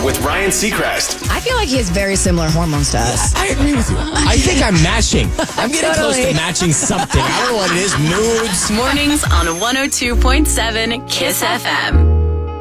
with Ryan Seacrest. I feel like he has very similar hormones to us. I agree with you. I think I'm matching. I'm getting close to matching something. I don't know what it is. Moods. Mornings on 102.7 KISS FM.